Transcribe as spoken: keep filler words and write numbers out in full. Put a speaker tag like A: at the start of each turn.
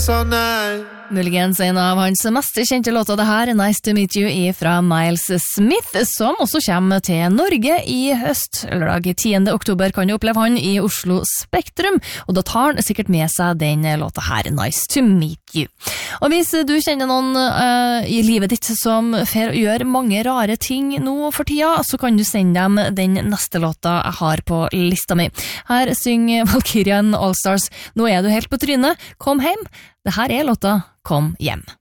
A: all night.
B: Muligens en av hans mest kjente låter det her, Nice to Meet You, er fra Miles Smith, som også kommer til Norge i høst. Lørdag tiende oktober kan du oppleve han i Oslo Spektrum, og da tar han sikkert med seg den låta her, Nice to Meet You. Og hvis du kjenner noen uh, i livet ditt som får gjøre mange rare ting nå for tida, så kan du sende dem den neste låta jeg har på lista mi. Her synger Valkyrian Allstars, nå er du helt på trynet, kom hjem. Det her er låta Kom hjem.